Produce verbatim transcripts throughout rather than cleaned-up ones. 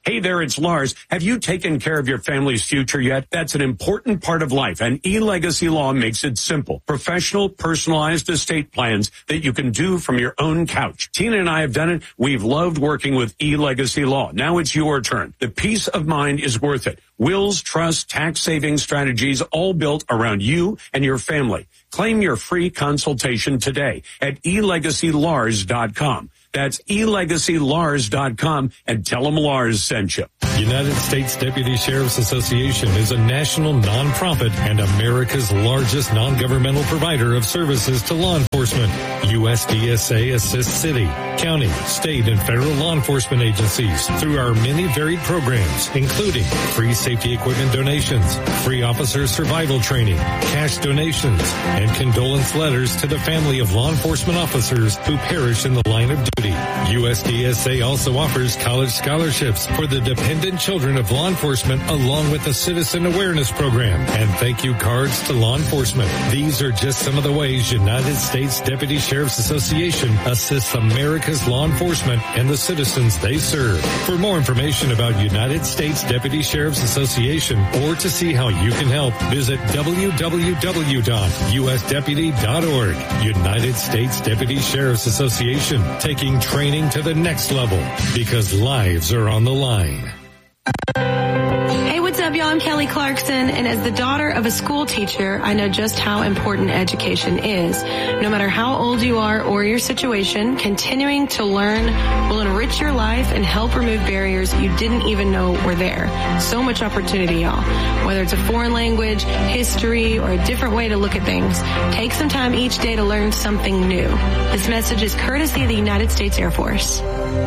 Hey there, it's Lars. Have you taken care of your family's future yet? That's an important part of life, and eLegacy Law makes it simple. Professional, personalized estate plans that you can do from your own couch. Tina and I have done it. We've loved working with eLegacy Law. Now it's your turn. The peace of mind is worth it. Wills, trust, tax-saving strategies, all built around you and your family. Claim your free consultation today at e legacy lars dot com. That's e legacy lars dot com, and tell them Lars sent you. United States Deputy Sheriff's Association is a national nonprofit and America's largest non-governmental provider of services to law enforcement. U S D S A assists city, county, state, and federal law enforcement agencies through our many varied programs, including free safety equipment donations, free officer survival training, cash donations, and condolence letters to the family of law enforcement officers who perish in the line of duty. U S D S A also offers college scholarships for the dependent children of law enforcement, along with a citizen awareness program and thank you cards to law enforcement. These are just some of the ways United States Deputy Sheriff's Association assists America's law enforcement and the citizens they serve. For more information about United States Deputy Sheriff's Association or to see how you can help, visit w w w dot u s deputy dot org. United States Deputy Sheriff's Association, taking training to the next level because lives are on the line. Hey, what's up, y'all? I'm Kelly Clarkson, and as the daughter of a school teacher, I know just how important education is. No matter how old you are or your situation, continuing to learn will enrich your life and help remove barriers you didn't even know were there. So much opportunity, y'all. Whether it's a foreign language, history, or a different way to look at things, take some time each day to learn something new. This message is courtesy of the United States Air Force.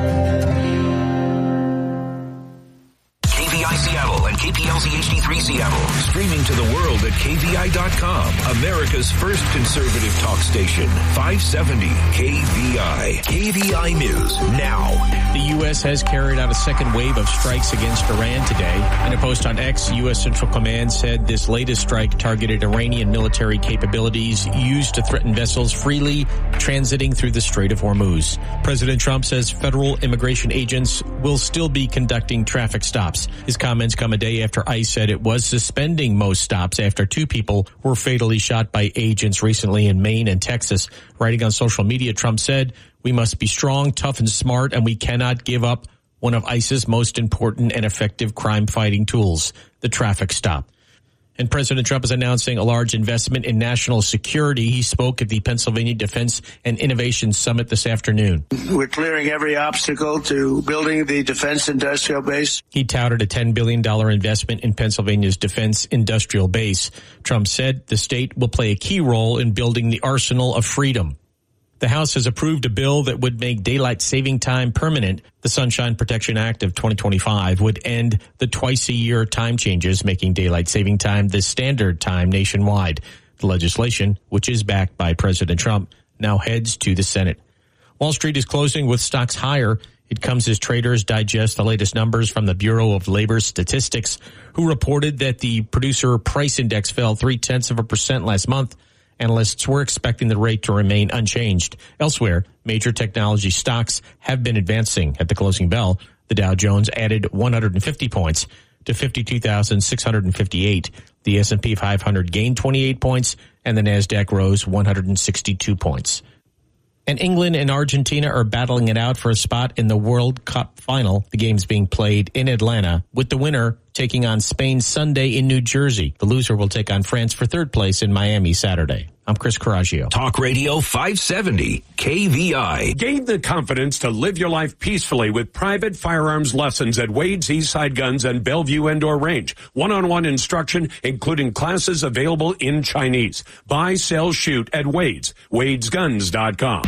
Seattle and K P L Z H D three Seattle. Streaming to the world at K V I dot com. America's first conservative talk station. five seventy K V I. K V I News now. The U S has carried out a second wave of strikes against Iran today. In a post on X, U S Central Command said this latest strike targeted Iranian military capabilities used to threaten vessels freely transiting through the Strait of Hormuz. President Trump says federal immigration agents will still be conducting traffic stops. His comments come a day after ICE said it was suspending most stops after two people were fatally shot by agents recently in Maine and Texas. Writing on social media, Trump said, "We must be strong, tough, and smart, and we cannot give up one of ICE's most important and effective crime-fighting tools, the traffic stop." And President Trump is announcing a large investment in national security. He spoke at the Pennsylvania Defense and Innovation Summit this afternoon. We're clearing every obstacle to building the defense industrial base. He touted a ten billion dollars investment in Pennsylvania's defense industrial base. Trump said the state will play a key role in building the arsenal of freedom. The House has approved a bill that would make daylight saving time permanent. The Sunshine Protection Act of twenty twenty-five would end the twice-a-year time changes, making daylight saving time the standard time nationwide. The legislation, which is backed by President Trump, now heads to the Senate. Wall Street is closing with stocks higher. It comes as traders digest the latest numbers from the Bureau of Labor Statistics, who reported that the producer price index fell three-tenths of a percent last month. Analysts were expecting the rate to remain unchanged. Elsewhere, major technology stocks have been advancing. At the closing bell, the Dow Jones added one hundred fifty points to fifty-two thousand six hundred fifty-eight. The S and P five hundred gained twenty-eight points, and the Nasdaq rose one hundred sixty-two points. And England and Argentina are battling it out for a spot in the World Cup final. The game's being played in Atlanta, with the winner taking on Spain Sunday in New Jersey. The loser will take on France for third place in Miami Saturday. I'm Chris Coraggio. Talk Radio five seventy K V I. Gain the confidence to live your life peacefully with private firearms lessons at Wade's Eastside Guns and Bellevue Indoor Range. One-on-one instruction, including classes available in Chinese. Buy, sell, shoot at Wade's. Wades Guns dot com.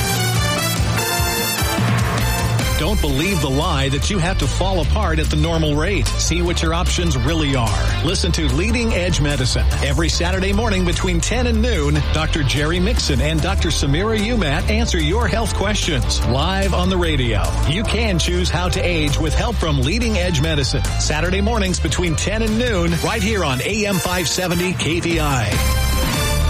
Don't believe the lie that you have to fall apart at the normal rate. See what your options really are. Listen to Leading Edge Medicine every Saturday morning between ten and noon. Doctor Jerry Mixon and Doctor Samira Umat answer your health questions live on the radio. You can choose how to age with help from Leading Edge Medicine. Saturday mornings between ten and noon right here on A M five seventy K V I.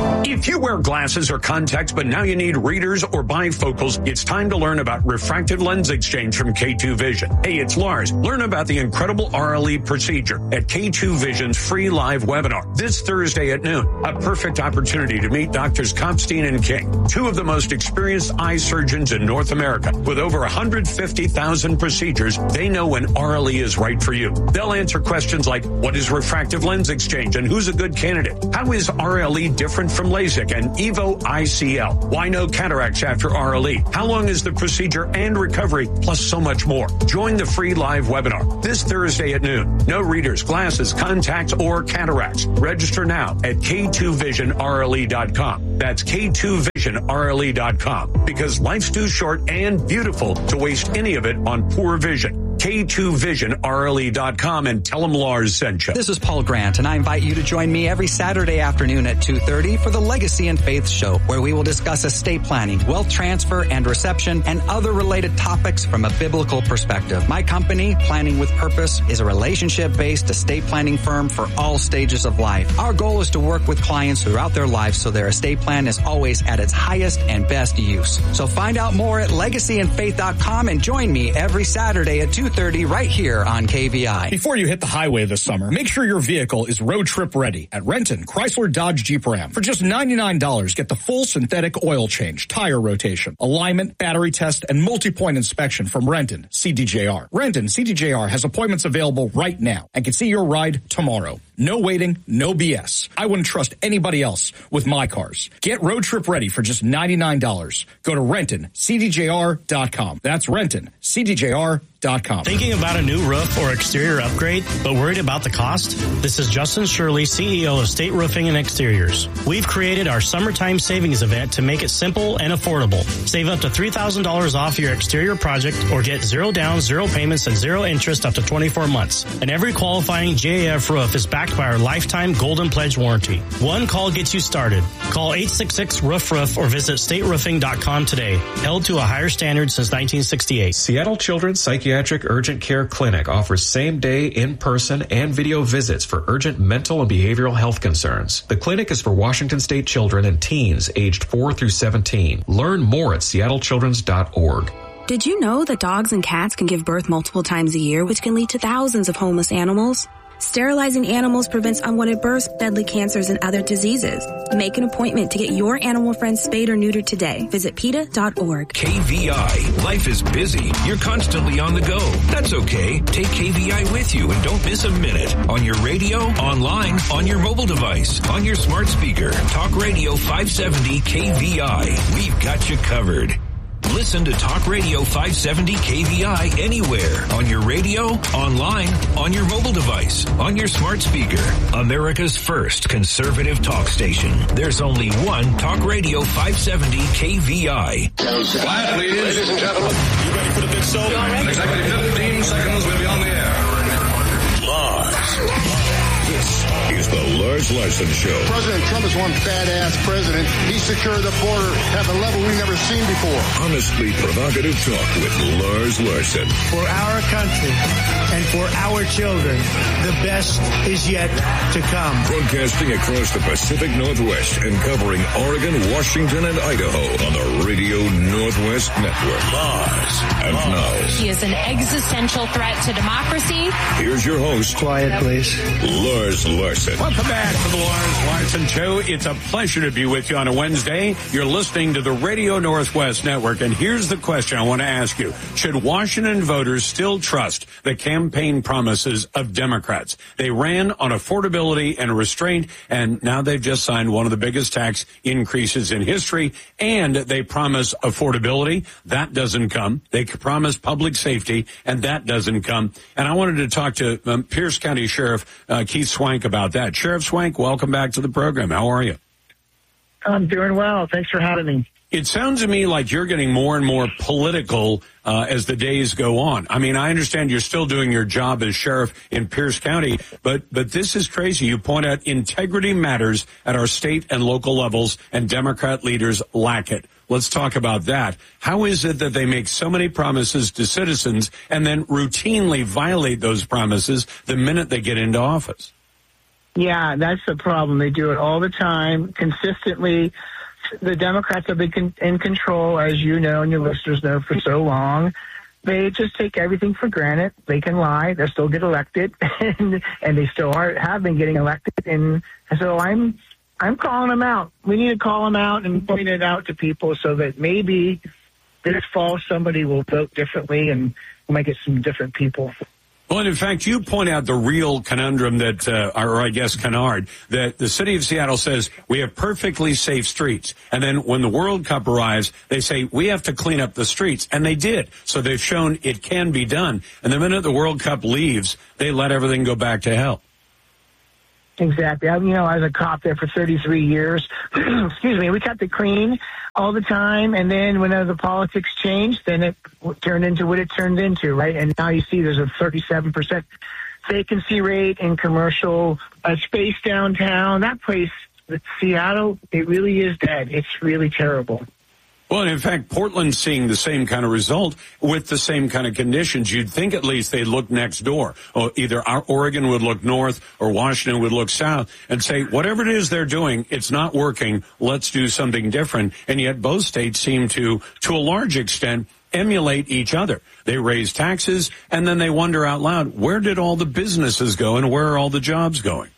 If you wear glasses or contacts, but now you need readers or bifocals, it's time to learn about refractive lens exchange from K two Vision. Hey, it's Lars. Learn about the incredible R L E procedure at K two Vision's free live webinar this Thursday at noon. A perfect opportunity to meet Doctors Kopstein and King, two of the most experienced eye surgeons in North America. With over one hundred fifty thousand procedures, they know when R L E is right for you. They'll answer questions like, what is refractive lens exchange and who's a good candidate? How is R L E different from LASIK and EVO I C L? Why no cataracts after R L E? How long is the procedure and recovery? Plus so much more. Join the free live webinar this Thursday at noon. No readers, glasses, contacts, or cataracts. Register now at K two vision R L E dot com. That's K two vision R L E dot com. Because life's too short and beautiful to waste any of it on poor vision. K two vision R L E dot com and tell them Lars sent you. This is Paul Grant, and I invite you to join me every Saturday afternoon at two thirty for the Legacy and Faith Show, where we will discuss estate planning, wealth transfer and reception, and other related topics from a biblical perspective. My company, Planning with Purpose, is a relationship-based estate planning firm for all stages of life. Our goal is to work with clients throughout their lives so their estate plan is always at its highest and best use. So find out more at legacy and faith dot com and join me every Saturday at two thirty right here on K V I. Before you hit the highway this summer, make sure your vehicle is road trip ready at Renton Chrysler Dodge Jeep Ram. For just ninety-nine dollars, get the full synthetic oil change, tire rotation, alignment, battery test, and multi-point inspection from Renton C D J R. Renton C D J R has appointments available right now and can see your ride tomorrow. No waiting, no B S. I wouldn't trust anybody else with my cars. Get road trip ready for just ninety-nine dollars. Go to renton C D J R dot com. That's renton C D J R dot com. Thinking about a new roof or exterior upgrade, but worried about the cost? This is Justin Shirley, C E O of State Roofing and Exteriors. We've created our summertime savings event to make it simple and affordable. Save up to three thousand dollars off your exterior project or get zero down, zero payments, and zero interest up to twenty-four months. And every qualifying J A F roof is backed by our lifetime Golden Pledge warranty. One call gets you started. Call eight six six roof roof or visit state roofing dot com today. Held to a higher standard since nineteen sixty-eight. Seattle Children's Psychiatric Urgent Care Clinic offers same-day, in-person, and video visits for urgent mental and behavioral health concerns. The clinic is for Washington State children and teens aged four through seventeen. Learn more at seattle children's dot org. Did you know that dogs and cats can give birth multiple times a year, which can lead to thousands of homeless animals? Sterilizing animals prevents unwanted births, deadly cancers, and other diseases. Make an appointment to get your animal friend spayed or neutered today. Visit P E T A dot org. K V I. Life is busy. You're constantly on the go. That's okay. Take K V I with you and don't miss a minute. On your radio, online, on your mobile device, on your smart speaker. Talk Radio five seventy K V I. We've got you covered. Listen to Talk Radio five seventy K V I anywhere. On your radio, online, on your mobile device, on your smart speaker. America's first conservative talk station. There's only one Talk Radio five seventy K V I. Quiet, please. Ladies and gentlemen. You ready for the big show? In exactly fifteen seconds, we'll be on the air. Lars. This is the Lars Larson Show. President Trump is one badass president. He secured the border at a level we've never seen before. Honestly provocative talk with Lars Larson. For our country and for our children, the best is yet to come. Broadcasting across the Pacific Northwest and covering Oregon, Washington, and Idaho on the Radio Northwest Network. Lars. And Lars. Now. He is an existential threat to democracy. Here's your host. Quiet, please. Lars Larson. Welcome back to the Lars Larson Show. It's a pleasure to be with you on a Wednesday. You're listening to the Radio Northwest Network. And here's the question I want to ask you. Should Washington voters still trust the campaign promises of Democrats? They ran on affordability and restraint, and now they've just signed one of the biggest tax increases in history, and they promise affordability. That doesn't come. They promise public safety, and that doesn't come. And I wanted to talk to um, Pierce County Sheriff uh, Keith Swank about that. Sheriff Swank, welcome back to the program. How are you? I'm doing well. Thanks for having me. It sounds to me like you're getting more and more political uh, as the days go on. I mean, I understand you're still doing your job as sheriff in Pierce County, but but this is crazy. You point out integrity matters at our state and local levels, and Democrat leaders lack it. Let's talk about that. How is it that they make so many promises to citizens and then routinely violate those promises the minute they get into office? Yeah, that's the problem. They do it all the time, consistently. The Democrats have been con- in control, as you know and your listeners know, for so long. They just take everything for granted. They can lie. They still get elected, and, and they still are have been getting elected. And so I'm I'm calling them out. We need to call them out and point it out to people so that maybe this fall somebody will vote differently and we'll make it some different people. Well, and in fact, you point out the real conundrum that, uh, or I guess canard, that the city of Seattle says we have perfectly safe streets. And then when the World Cup arrives, they say we have to clean up the streets. And they did. So they've shown it can be done. And the minute the World Cup leaves, they let everything go back to hell. Exactly. I, you know, I was a cop there for thirty-three years. Excuse me. We kept it clean all the time. And then when the politics changed, then it turned into what it turned into, right? And now you see there's a thirty-seven percent vacancy rate in commercial uh, space downtown. That place, Seattle, it really is dead. It's really terrible. Well, and in fact, Portland's seeing the same kind of result with the same kind of conditions. You'd think at least they'd look next door. Or either our Oregon would look north or Washington would look south and say, whatever it is they're doing, it's not working. Let's do something different. And yet both states seem to, to a large extent, emulate each other. They raise taxes and then they wonder out loud, where did all the businesses go and where are all the jobs going?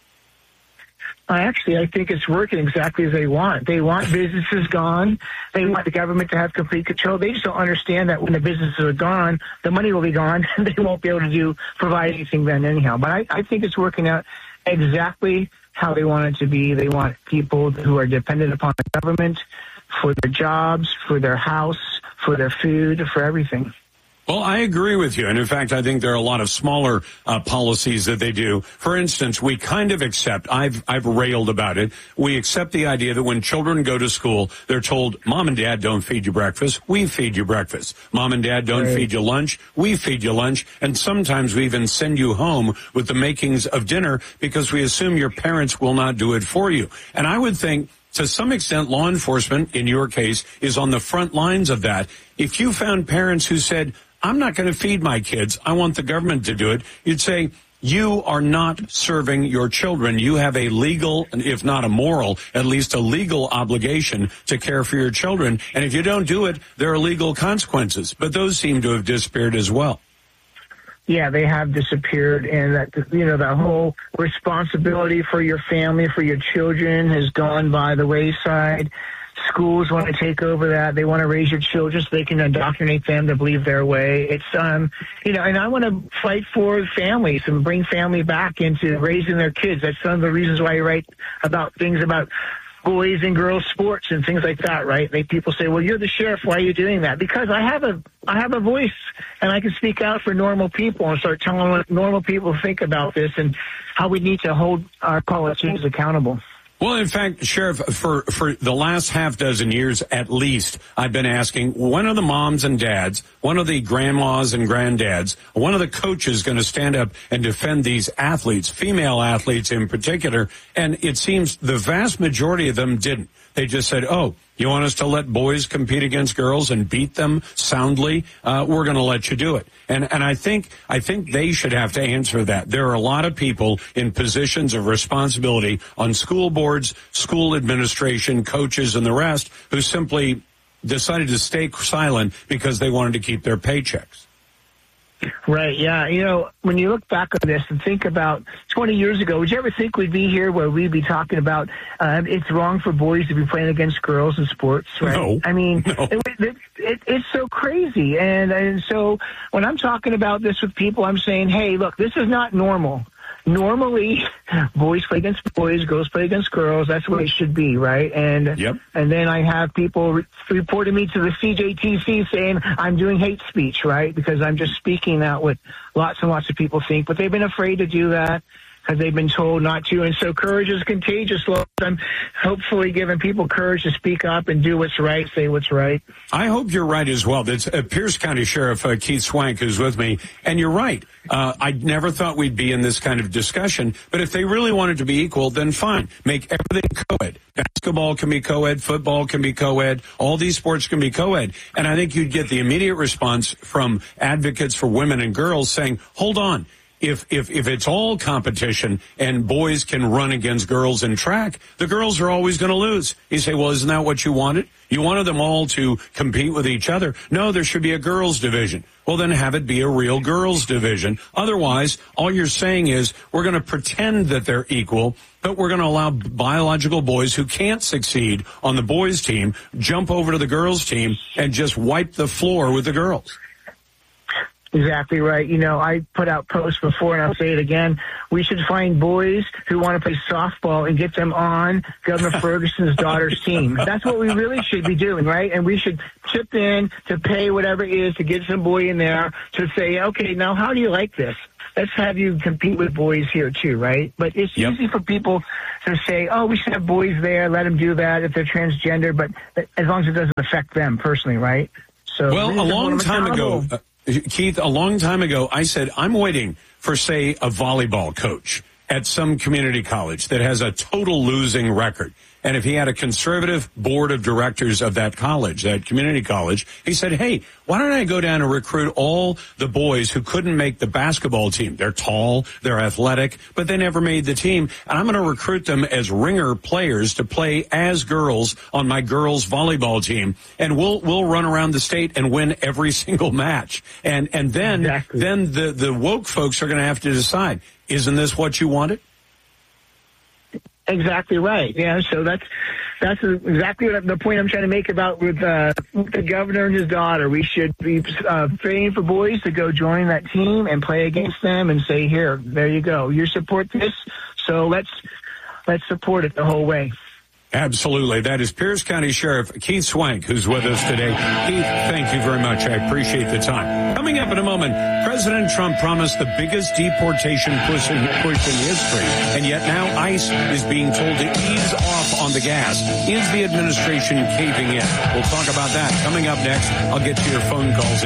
I actually, I think it's working exactly as they want. They want businesses gone. They want the government to have complete control. They just don't understand that when the businesses are gone, the money will be gone, and they won't be able to do provide anything then anyhow. But I, I think it's working out exactly how they want it to be. They want people who are dependent upon the government for their jobs, for their house, for their food, for everything. Well, I agree with you. And in fact, I think there are a lot of smaller uh, policies that they do. For instance, we kind of accept, I've, I've railed about it. We accept the idea that when children go to school, they're told, Mom and Dad don't feed you breakfast. We feed you breakfast. Mom and Dad don't right. feed you lunch. We feed you lunch. And sometimes we even send you home with the makings of dinner because we assume your parents will not do it for you. And I would think, to some extent, law enforcement, in your case, is on the front lines of that. If you found parents who said, I'm not going to feed my kids, I want the government to do it, you'd say, you are not serving your children. You have a legal, if not a moral, at least a legal obligation to care for your children. And if you don't do it, there are legal consequences. But those seem to have disappeared as well. Yeah, they have disappeared, and that, you know, the whole responsibility for your family, for your children has gone by the wayside. Schools want to take over that. They want to raise your children so they can indoctrinate them to believe their way. It's, um, you know, and I want to fight for families and bring family back into raising their kids. That's some of the reasons why I write about things about boys and girls sports and things like that, right? They, people say, well, you're the sheriff. Why are you doing that? Because I have a, I have a voice and I can speak out for normal people and start telling what normal people think about this and how we need to hold our politicians accountable. Well, in fact, Sheriff, for, for the last half dozen years at least, I've been asking, when are the moms and dads, when are the grandmas and granddads, when are the coaches going to stand up and defend these athletes, female athletes in particular? And it seems the vast majority of them didn't. They just said, oh, you want us to let boys compete against girls and beat them soundly? Uh, we're going to let you do it. And, and I think, I think they should have to answer that. There are a lot of people in positions of responsibility on school boards, school administration, coaches, and the rest who simply decided to stay silent because they wanted to keep their paychecks. Right, yeah. You know, when you look back on this and think about twenty years ago, would you ever think we'd be here where we'd be talking about um, it's wrong for boys to be playing against girls in sports, right? No, I mean, no. it, it, it, it's so crazy. And, and so when I'm talking about this with people, I'm saying, hey, look, this is not normal. Normally, boys play against boys, girls play against girls. That's what it should be, right? And yep. and then I have people re- reporting me to the C J T C saying I'm doing hate speech, right? Because I'm just speaking out what lots and lots of people think. But they've been afraid to do that because they've been told not to. And so courage is contagious. I'm hopefully giving people courage to speak up and do what's right, say what's right. I hope you're right as well. That's uh, Pierce County Sheriff uh, Keith Swank who's with me. And you're right. Uh, I never thought we'd be in this kind of discussion. But if they really wanted to be equal, then fine. Make everything co-ed. Basketball can be co-ed. Football can be co-ed. All these sports can be co-ed. And I think you'd get the immediate response from advocates for women and girls saying, hold on. if, if, if it's all competition and boys can run against girls in track, the girls are always going to lose. You say, well, isn't that what you wanted? You wanted them all to compete with each other. No, there should be a girls division. Well, then have it be a real girls division. Otherwise, all you're saying is we're going to pretend that they're equal, but we're going to allow biological boys who can't succeed on the boys' team jump over to the girls' team and just wipe the floor with the girls. Exactly right. You know, I put out posts before, and I'll say it again. We should find boys who want to play softball and get them on Governor Ferguson's daughter's team. That's what we really should be doing, right? And we should chip in to pay whatever it is to get some boy in there to say, okay, now how do you like this? Let's have you compete with boys here too, right? But it's yep. easy for people to say, oh, we should have boys there, let them do that if they're transgender, but as long as it doesn't affect them personally, right? So well, a long time ago, uh, Keith, a long time ago, I said, I'm waiting for, say, a volleyball coach at some community college that has a total losing record. And if he had a conservative board of directors of that college, that community college, he said, hey, why don't I go down and recruit all the boys who couldn't make the basketball team? They're tall, they're athletic, but they never made the team. And I'm going to recruit them as ringer players to play as girls on my girls volleyball team. And we'll, we'll run around the state and win every single match. And, and then, exactly. then the, the woke folks are going to have to decide, isn't this what you wanted? Exactly right. Yeah, so that's that's exactly what the point I'm trying to make about with uh, the governor and his daughter. We should be uh, paying for boys to go join that team and play against them and say, here, there you go. You support this, so let's let's support it the whole way. Absolutely. That is Pierce County Sheriff Keith Swank, who's with us today. Keith, thank you very much. I appreciate the time. Coming up in a moment, President Trump promised the biggest deportation push in, push in history, and yet now ICE is being told to ease off on the gas. Is the administration caving in? We'll talk about that coming up next. I'll get to your phone calls.